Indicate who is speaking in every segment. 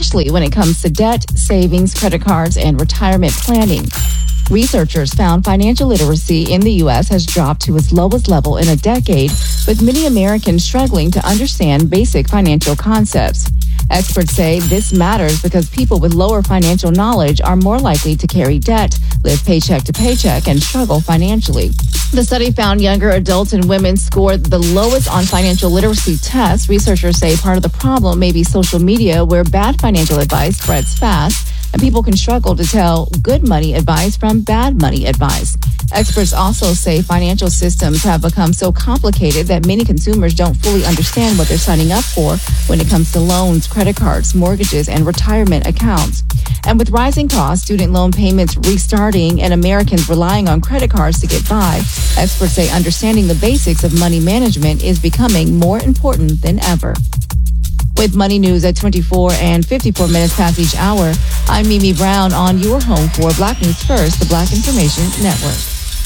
Speaker 1: especially when it comes to debt, savings, credit cards, and retirement planning. Researchers found financial literacy in the U.S. has dropped to its lowest level in a decade, with many Americans struggling to understand basic financial concepts. Experts say this matters because people with lower financial knowledge are more likely to carry debt, live paycheck to paycheck, and struggle financially. The study found younger adults and women scored the lowest on financial literacy tests. Researchers say part of the problem may be social media, where bad financial advice spreads fast, and people can struggle to tell good money advice from bad money advice. Experts also say financial systems have become so complicated that many consumers don't fully understand what they're signing up for when it comes to loans, credit cards, mortgages, and retirement accounts. And with rising costs, student loan payments restarting, and Americans relying on credit cards to get by, experts say understanding the basics of money management is becoming more important than ever. With Money News at 24 and 54 minutes past each hour, I'm Mimi Brown on your home for Black News First, the Black Information Network.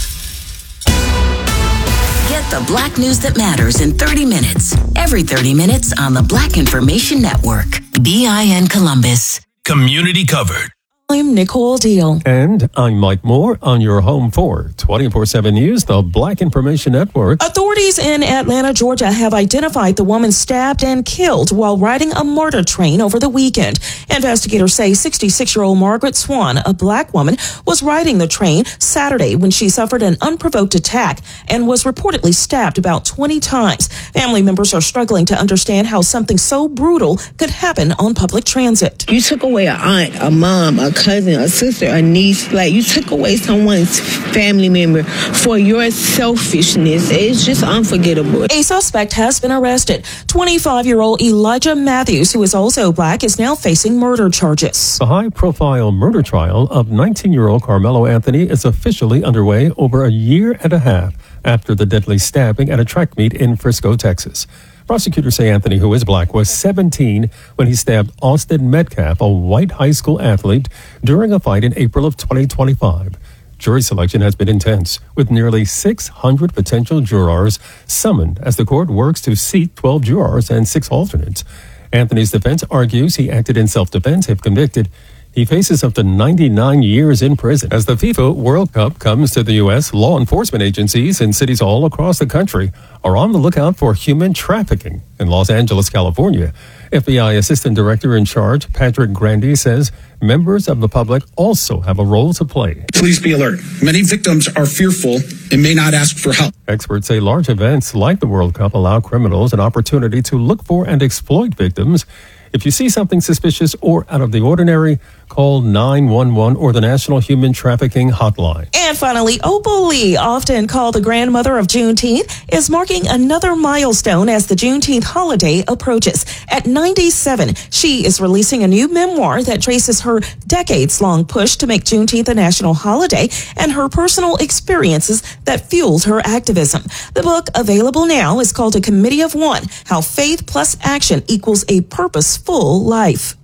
Speaker 2: Get the Black news that matters in 30 minutes. Every 30 minutes on the Black Information Network. BIN Columbus.
Speaker 3: Community covered.
Speaker 4: I'm Nicole Deal.
Speaker 5: And I'm Mike Moore on your home for 24/7 News, the Black Information Network.
Speaker 4: Authorities in Atlanta, Georgia have identified the woman stabbed and killed while riding a murder train over the weekend. Investigators say 66-year-old Margaret Swan, a black woman, was riding the train Saturday when she suffered an unprovoked attack and was reportedly stabbed about 20 times. Family members are struggling to understand how something so brutal could happen on public transit.
Speaker 6: You took away an aunt, a mom, a cousin, a sister, a niece. Like, you took away someone's family member for your selfishness. It's just unforgettable.
Speaker 4: A suspect has been arrested. 25-year-old Elijah Matthews, who is also black, is now facing murder charges.
Speaker 5: The high-profile murder trial of 19-year-old Carmelo Anthony is officially underway over a year and a half after the deadly stabbing at a track meet in Frisco, Texas. Prosecutors say Anthony, who is black, was 17 when he stabbed Austin Metcalf, a white high school athlete, during a fight in April of 2025. Jury selection has been intense, with nearly 600 potential jurors summoned as the court works to seat 12 jurors and 6 alternates. Anthony's defense argues he acted in self-defense. If convicted, he faces up to 99 years in prison. As the FIFA World Cup comes to the U.S., law enforcement agencies in cities all across the country are on the lookout for human trafficking. In Los Angeles, California, FBI Assistant Director in charge, Patrick Grandy, says members of the public also have a role to play.
Speaker 7: Please be alert. Many victims are fearful and may not ask for help.
Speaker 5: Experts say large events like the World Cup allow criminals an opportunity to look for and exploit victims. If you see something suspicious or out of the ordinary, call 911 or the National Human Trafficking Hotline.
Speaker 4: And finally, Opal Lee, often called the grandmother of Juneteenth, is marking another milestone as the Juneteenth holiday approaches. At 97, she is releasing a new memoir that traces her decades-long push to make Juneteenth a national holiday and her personal experiences that fueled her activism. The book, available now, is called A Committee of One: How Faith Plus Action Equals a Purposeful Life.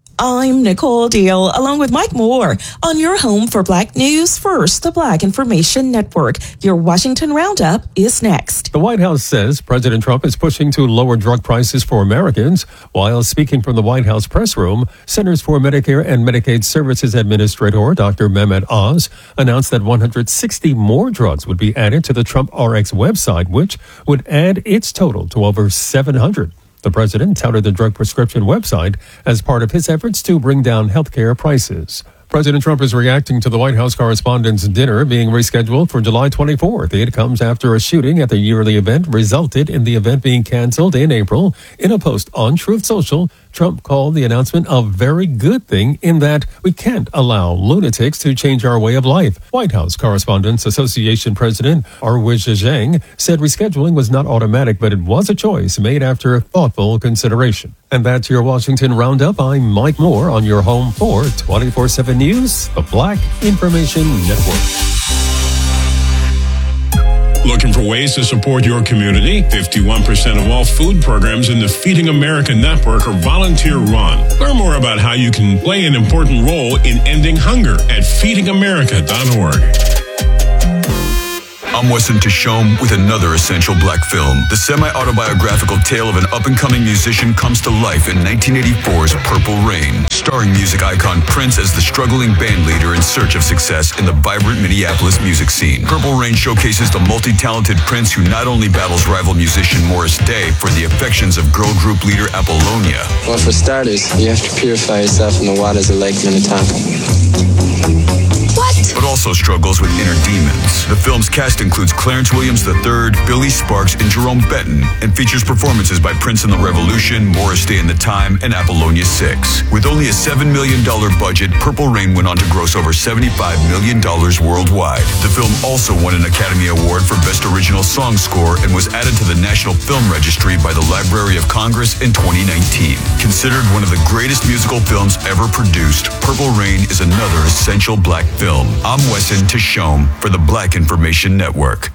Speaker 4: I'm Nicole Deal, along with Mike Moore, on your home for Black News First, the Black Information Network. Your Washington Roundup is next.
Speaker 5: The White House says President Trump is pushing to lower drug prices for Americans. While speaking from the White House press room, Centers for Medicare and Medicaid Services Administrator Dr. Mehmet Oz announced that 160 more drugs would be added to the Trump RX website, which would add its total to over 700. The president touted the drug prescription website as part of his efforts to bring down healthcare prices. President Trump is reacting to the White House Correspondents' Dinner being rescheduled for July 24th. It comes after a shooting at the yearly event resulted in the event being canceled in April. In a post on Truth Social, Trump called the announcement a very good thing in that we can't allow lunatics to change our way of life. White House Correspondents Association President Arwiz Zhang said rescheduling was not automatic, but it was a choice made after thoughtful consideration. And that's your Washington Roundup. I'm Mike Moore on your home for 24/7 News, the Black Information Network.
Speaker 3: Looking for ways to support your community? 51% of all food programs in the Feeding America network are volunteer-run. Learn more about how you can play an important role in ending hunger at feedingamerica.org.
Speaker 8: I'm Weston Tishome with another essential black film. The semi-autobiographical tale of an up-and-coming musician comes to life in 1984's Purple Rain. starring music icon Prince as the struggling band leader in search of success in the vibrant Minneapolis music scene. Purple Rain showcases the multi-talented Prince, who not only battles rival musician Morris Day for the affections of girl group leader Apollonia.
Speaker 9: Well, for starters, you have to purify yourself in the waters of Lake Minnetonka.
Speaker 8: But also struggles with inner demons. The film's cast includes Clarence Williams III, Billy Sparks, and Jerome Benton, and features performances by Prince and the Revolution, Morris Day and the Time, and Apollonia 6. With only a $7 million budget, Purple Rain went on to gross over $75 million worldwide. The film also won an Academy Award for Best Original Song Score and was added to the National Film Registry by the Library of Congress in 2019. Considered one of the greatest musical films ever produced, Purple Rain is another essential black film. I'm Wesson Tashome for the Black Information Network.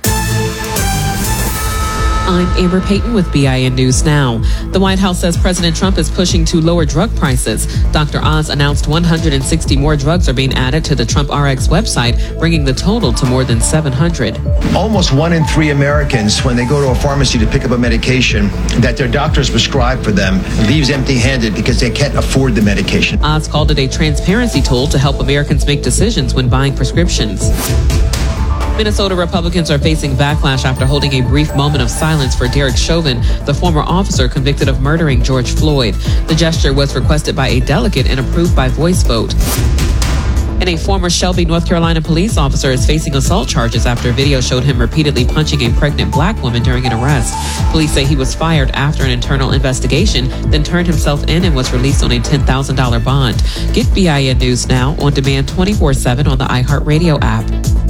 Speaker 10: I'm Amber Payton with BIN News Now. The White House says President Trump is pushing to lower drug prices. Dr. Oz announced 160 more drugs are being added to the Trump RX website, bringing the total to more than 700.
Speaker 11: Almost 1 in 3 Americans, when they go to a pharmacy to pick up a medication that their doctors prescribe for them, leaves empty-handed because they can't afford the medication.
Speaker 10: Oz called it a transparency tool to help Americans make decisions when buying prescriptions. Minnesota Republicans are facing backlash after holding a brief moment of silence for Derek Chauvin, the former officer convicted of murdering George Floyd. The gesture was requested by a delegate and approved by voice vote. And a former Shelby, North Carolina police officer is facing assault charges after video showed him repeatedly punching a pregnant black woman during an arrest. Police say he was fired after an internal investigation, then turned himself in and was released on a $10,000 bond. Get BIN News Now on demand 24/7 on the iHeartRadio app.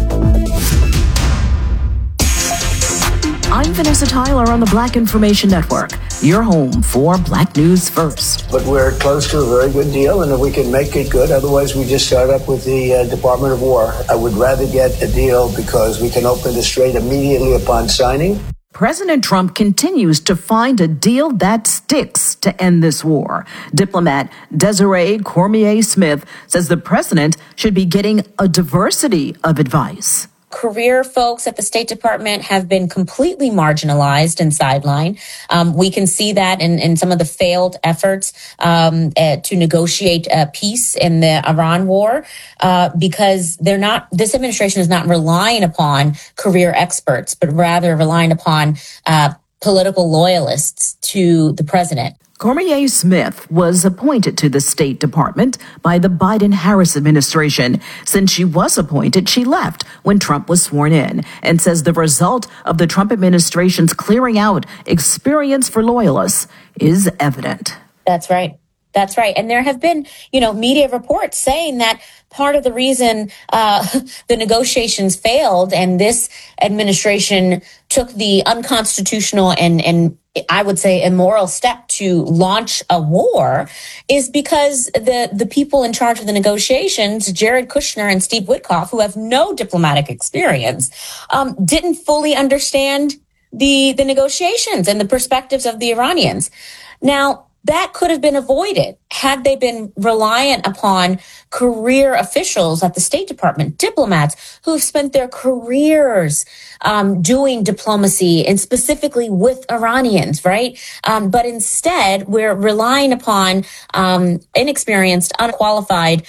Speaker 12: I'm Vanessa Tyler on the Black Information Network, your home for Black News First.
Speaker 13: But we're close to a very good deal, and if we can make it good, otherwise we just start up with the Department of War. I would rather get a deal because we can open the strait immediately upon signing.
Speaker 12: President Trump continues to find a deal that sticks to end this war. Diplomat Desiree Cormier-Smith says the president should be getting a diversity of advice.
Speaker 14: Career folks at the State Department have been completely marginalized and sidelined. We can see that in some of the failed efforts to negotiate peace in the Iran war because this administration is not relying upon career experts, but rather relying upon political loyalists to the president.
Speaker 12: Cormier-Smith was appointed to the State Department by the Biden-Harris administration. Since she was appointed, she left when Trump was sworn in and says the result of the Trump administration's clearing out experience for loyalists is evident.
Speaker 14: That's right. That's right. And there have been, media reports saying that part of the reason the negotiations failed and this administration took the unconstitutional and I would say immoral step to launch a war is because the people in charge of the negotiations, Jared Kushner and Steve Witkoff, who have no diplomatic experience, didn't fully understand the negotiations and the perspectives of the Iranians. Now, that could have been avoided had they been reliant upon career officials at the State Department, diplomats who've spent their careers doing diplomacy and specifically with Iranians, right? But instead, we're relying upon inexperienced, unqualified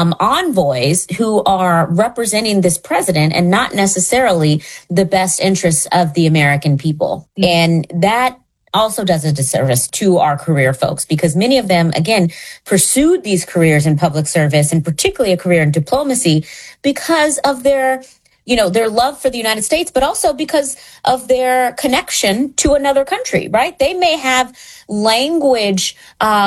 Speaker 14: envoys who are representing this president and not necessarily the best interests of the American people. Mm-hmm. And that also does a disservice to our career folks because many of them, again, pursued these careers in public service and particularly a career in diplomacy because of their love for the United States, but also because of their connection to another country, right? They may have language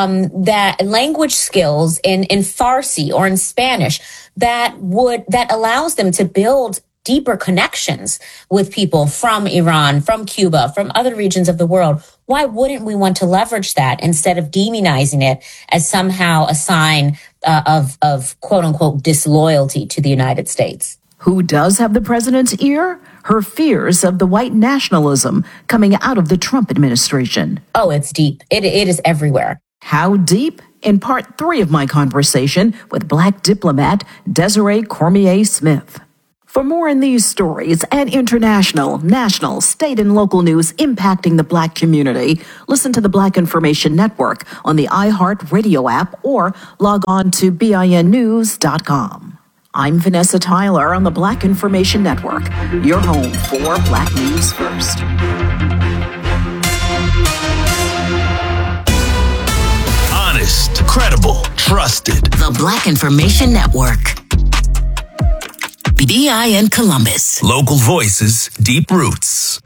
Speaker 14: skills in Farsi or in Spanish that allows them to build deeper connections with people from Iran, from Cuba, from other regions of the world. Why wouldn't we want to leverage that instead of demonizing it as somehow a sign of quote unquote disloyalty to the United States?
Speaker 12: Who does have the president's ear? Her fears of the white nationalism coming out of the Trump administration.
Speaker 14: Oh, it's deep. It is everywhere.
Speaker 12: How deep? In part 3 of my conversation with Black diplomat Desiree Cormier-Smith. For more on these stories and international, national, state, and local news impacting the Black community, listen to the Black Information Network on the iHeart Radio app or log on to BINnews.com. I'm Vanessa Tyler on the Black Information Network, your home for Black News First.
Speaker 15: Honest, credible, trusted.
Speaker 2: The Black Information Network. BIN Columbus.
Speaker 15: Local voices, deep roots.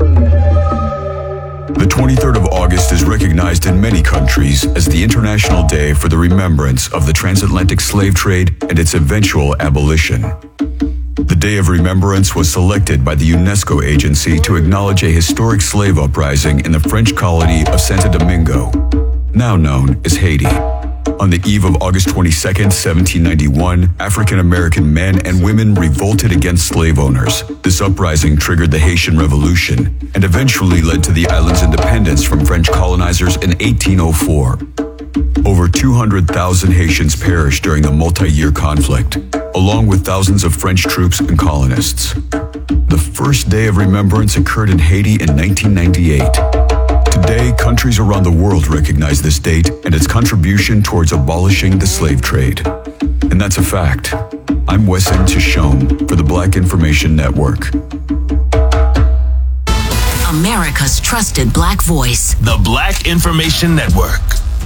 Speaker 8: The 23rd of August is recognized in many countries as the International Day for the Remembrance of the Transatlantic Slave Trade and its eventual abolition. The Day of Remembrance was selected by the UNESCO agency to acknowledge a historic slave uprising in the French colony of Santo Domingo, now known as Haiti. On the eve of August 22, 1791, African-American men and women revolted against slave owners. This uprising triggered the Haitian Revolution and eventually led to the island's independence from French colonizers in 1804. Over 200,000 Haitians perished during the multi-year conflict, along with thousands of French troops and colonists. The first Day of Remembrance occurred in Haiti in 1998. Today, countries around the world recognize this date and its contribution towards abolishing the slave trade. And that's a fact. I'm Wesson Tishome for the Black Information Network.
Speaker 2: America's trusted Black voice.
Speaker 15: The Black Information Network.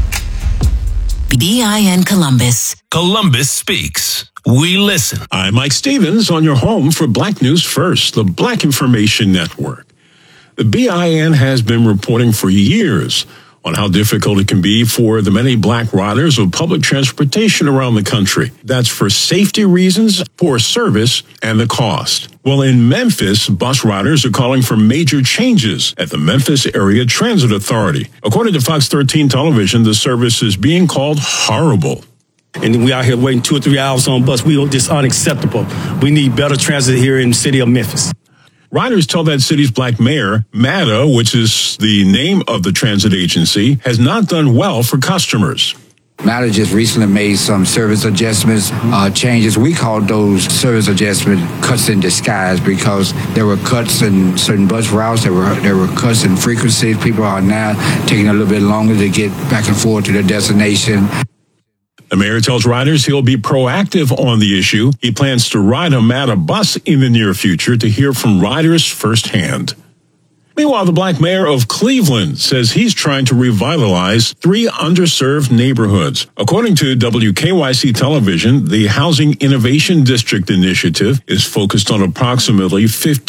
Speaker 2: BIN Columbus.
Speaker 15: Columbus speaks. We listen.
Speaker 3: I'm Mike Stevens on your home for Black News First, the Black Information Network. The BIN has been reporting for years on how difficult it can be for the many Black riders of public transportation around the country. That's for safety reasons, poor service, and the cost. Well, in Memphis, bus riders are calling for major changes at the Memphis Area Transit Authority. According to Fox 13 television, the service is being called horrible.
Speaker 16: And we out here waiting 2 or 3 hours on bus. This unacceptable. We need better transit here in the city of Memphis.
Speaker 3: Riders tell that city's Black mayor, MATA, which is the name of the transit agency, has not done well for customers.
Speaker 17: MATA just recently made some service adjustments, changes. We called those service adjustment cuts in disguise because there were cuts in certain bus routes. There were cuts in frequencies. People are now taking a little bit longer to get back and forth to their destination.
Speaker 3: The mayor tells riders he'll be proactive on the issue. He plans to ride a MATA bus in the near future to hear from riders firsthand. Meanwhile, the Black mayor of Cleveland says he's trying to revitalize 3 underserved neighborhoods. According to WKYC television, the Housing Innovation District initiative is focused on approximately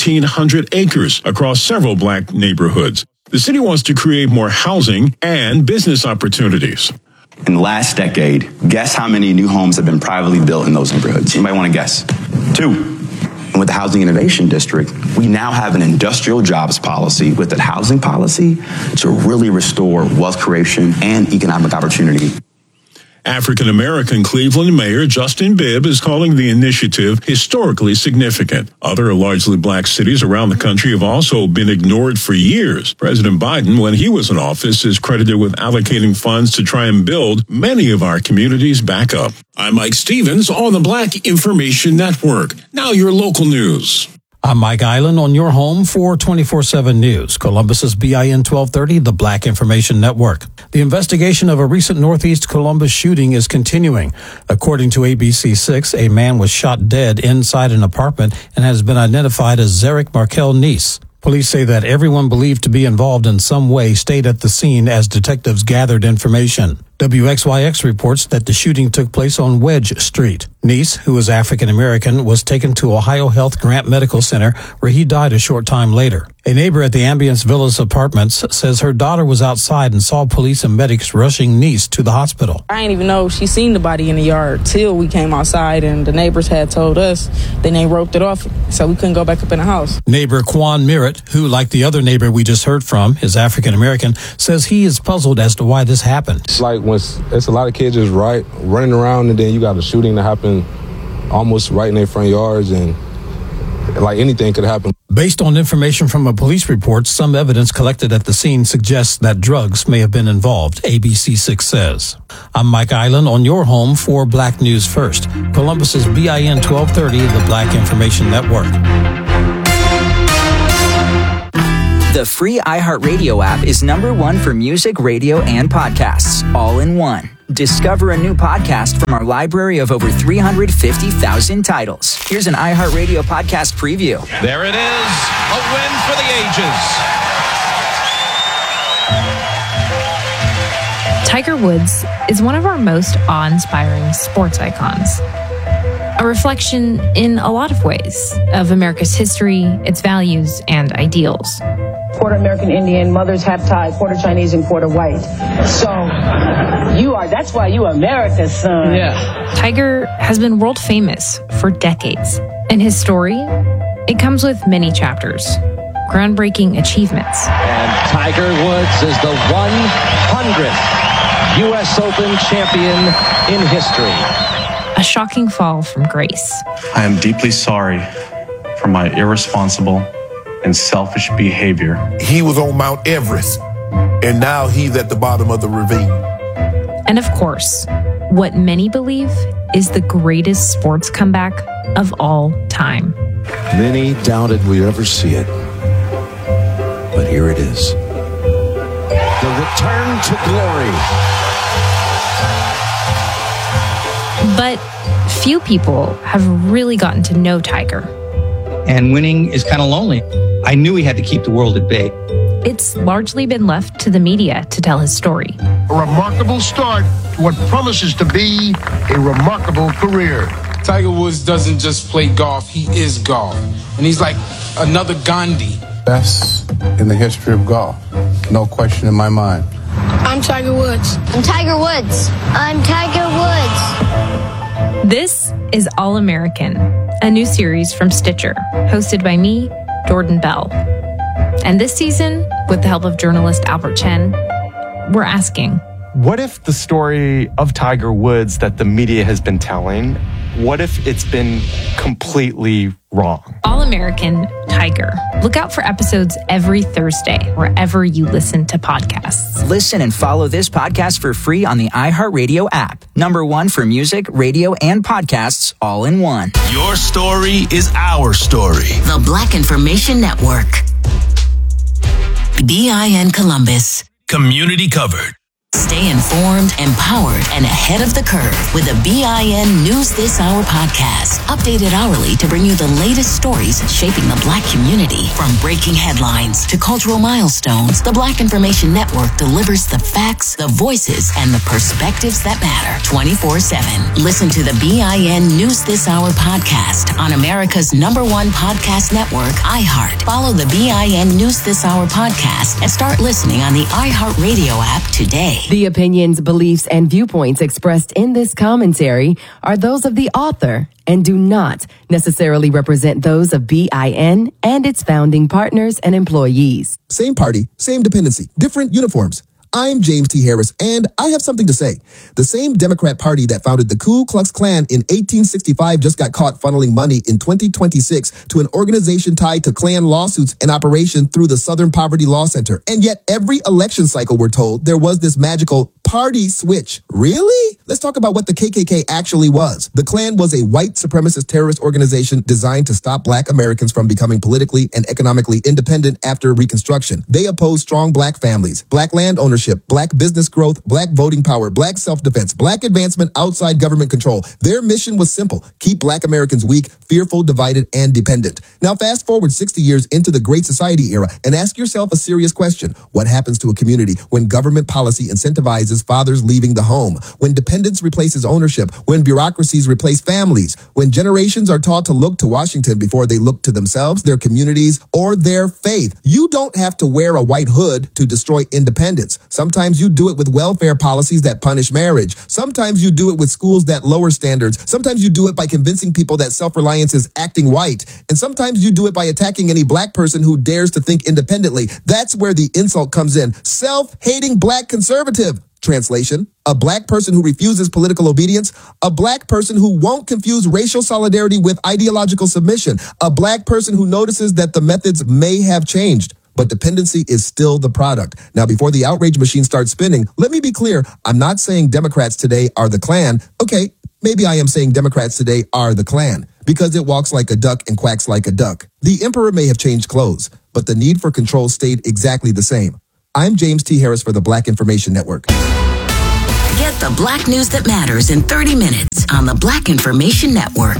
Speaker 3: 1,500 acres across several Black neighborhoods. The city wants to create more housing and business opportunities.
Speaker 18: In the last decade, guess how many new homes have been privately built in those neighborhoods? Anybody want to guess? 2. And with the Housing Innovation District, we now have an industrial jobs policy with that housing policy to really restore wealth creation and economic opportunity.
Speaker 3: African-American Cleveland Mayor Justin Bibb is calling the initiative historically significant. Other largely Black cities around the country have also been ignored for years. President Biden, when he was in office, is credited with allocating funds to try and build many of our communities back up. I'm Mike Stevens on the Black Information Network. Now your local news.
Speaker 19: I'm Mike Island on your home for 24/7 News. Columbus's BIN 1230, the Black Information Network. The investigation of a recent Northeast Columbus shooting is continuing. According to ABC6, a man was shot dead inside an apartment and has been identified as Zarek Markel Neese. Police say that everyone believed to be involved in some way stayed at the scene as detectives gathered information. WXYX reports that the shooting took place on Wedge Street. Neese, who is African American, was taken to Ohio Health Grant Medical Center, where he died a short time later. A neighbor at the Ambience Villas apartments says her daughter was outside and saw police and medics rushing Neese to the hospital.
Speaker 20: I didn't even know she seen the body in the yard till we came outside, and the neighbors had told us. Then they roped it off, so we couldn't go back up in the house.
Speaker 19: Neighbor Quan Merritt, who, like the other neighbor we just heard from, is African American, says he is puzzled as to why this happened.
Speaker 21: It's like when it's a lot of kids just running around, and then you got a shooting that happened almost right in their front yards, and like anything could happen.
Speaker 19: Based on information from a police report, some evidence collected at the scene suggests that drugs may have been involved, ABC6 says. I'm Mike Island on your home for Black News First, Columbus's BIN 1230, the Black Information Network.
Speaker 1: The free iHeartRadio app is #1 for music, radio, and podcasts, all in one. Discover a new podcast from our library of over 350,000 titles. Here's an iHeartRadio podcast preview.
Speaker 22: There it is, a win for the ages.
Speaker 23: Tiger Woods is one of our most awe-inspiring sports icons. A reflection in a lot of ways of America's history, its values, and ideals.
Speaker 24: Quarter American Indian, mother's half Thai, quarter Chinese, and quarter white. So that's why you America's son.
Speaker 23: Yeah. Tiger has been world famous for decades. And his story, it comes with many chapters, groundbreaking achievements.
Speaker 22: And Tiger Woods is the 100th U.S. Open champion in history.
Speaker 23: A shocking fall from grace.
Speaker 25: I am deeply sorry for my irresponsible and selfish behavior.
Speaker 26: He was on Mount Everest, and now he's at the bottom of the ravine.
Speaker 23: And of course, what many believe is the greatest sports comeback of all time.
Speaker 27: Many doubted we'd ever see it, but here it is. The return to glory.
Speaker 23: But few people have really gotten to know Tiger.
Speaker 28: And winning is kind of lonely. I knew he had to keep the world at bay.
Speaker 23: It's largely been left to the media to tell his story.
Speaker 26: A remarkable start to what promises to be a remarkable career.
Speaker 29: Tiger Woods doesn't just play golf, he is golf. And he's like another Gandhi.
Speaker 21: Best in the history of golf. No question in my mind.
Speaker 30: I'm Tiger Woods.
Speaker 31: I'm Tiger Woods. I'm Tiger Woods.
Speaker 23: This is All American, a new series from Stitcher, hosted by me, Jordan Bell. And this season, with the help of journalist Albert Chen, we're asking,
Speaker 32: what if the story of Tiger Woods that the media has been telling, what if it's been completely wrong?
Speaker 23: All American Tiger. Look out for episodes every Thursday, wherever you listen to podcasts.
Speaker 1: Listen and follow this podcast for free on the iHeartRadio app. #1 for music, radio, and podcasts, all in one.
Speaker 15: Your story is our story.
Speaker 2: The Black Information Network. BIN Columbus.
Speaker 15: Community covered.
Speaker 2: Stay informed, empowered, and ahead of the curve with the BIN News This Hour podcast. Updated hourly to bring you the latest stories shaping the Black community. From breaking headlines to cultural milestones, the Black Information Network delivers the facts, the voices, and the perspectives that matter 24/7. Listen to the BIN News This Hour podcast on America's #1 podcast network, iHeart. Follow the BIN News This Hour podcast and start listening on the iHeartRadio app today.
Speaker 33: The opinions, beliefs, and viewpoints expressed in this commentary are those of the author and do not necessarily represent those of BIN and its founding partners and employees.
Speaker 34: Same party, same dependency, different uniforms. I'm James T. Harris, and I have something to say. The same Democrat Party that founded the Ku Klux Klan in 1865 just got caught funneling money in 2026 to an organization tied to Klan lawsuits and operation through the Southern Poverty Law Center. And yet every election cycle, we're told, there was this magical party switch. Really? Let's talk about what the KKK actually was. The Klan was a white supremacist terrorist organization designed to stop Black Americans from becoming politically and economically independent after Reconstruction. They opposed strong Black families, Black land ownership, Black business growth, Black voting power, Black self-defense, Black advancement outside government control. Their mission was simple: keep Black Americans weak, fearful, divided, and dependent. Now fast forward 60 years into the Great Society era and ask yourself a serious question. What happens to a community when government policy incentivizes fathers leaving the home, when dependence replaces ownership, when bureaucracies replace families, when generations are taught to look to Washington before they look to themselves, their communities, or their faith? You don't have to wear a white hood to destroy independence. Sometimes you do it with welfare policies that punish marriage. Sometimes you do it with schools that lower standards. Sometimes you do it by convincing people that self-reliance is acting white. And sometimes you do it by attacking any Black person who dares to think independently. That's where the insult comes in. Self-hating Black conservative. Translation, a black person who refuses political obedience, a black person who won't confuse racial solidarity with ideological submission, a black person who notices that the methods may have changed, but dependency is still the product. Now, before the outrage machine starts spinning, let me be clear. I'm not saying Democrats today are the Klan. Okay, maybe I am saying Democrats today are the Klan because it walks like a duck and quacks like a duck. The emperor may have changed clothes, but the need for control stayed exactly the same. I'm James T. Harris for the Black Information Network.
Speaker 2: Get the Black news that matters in 30 minutes on the Black Information Network.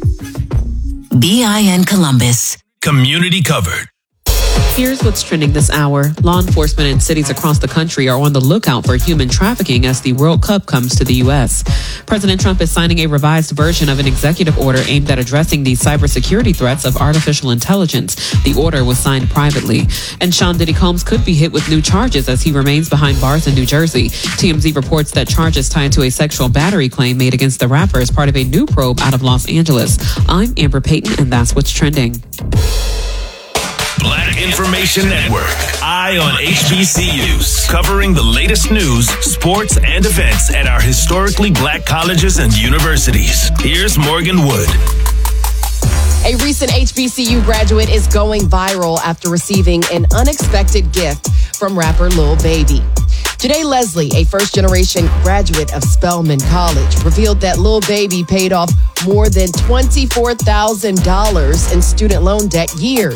Speaker 2: BIN Columbus.
Speaker 15: Community covered.
Speaker 4: Here's what's trending this hour. Law enforcement in cities across the country are on the lookout for human trafficking as the World Cup comes to the U.S. President Trump is signing a revised version of an executive order aimed at addressing the cybersecurity threats of artificial intelligence. The order was signed privately. And Sean Diddy Combs could be hit with new charges as he remains behind bars in New Jersey. TMZ reports that charges tied to a sexual battery claim made against the rapper as part of a new probe out of Los Angeles. I'm Amber Payton, and that's what's trending.
Speaker 15: Black Information Network. Eye on HBCUs. Covering the latest news, sports, and events at our historically black colleges and universities. Here's Morgan Wood.
Speaker 5: A recent HBCU graduate is going viral after receiving an unexpected gift from rapper Lil Baby. Janae Leslie, a first-generation graduate of Spelman College, revealed that Lil Baby paid off more than $24,000 in student loan debt years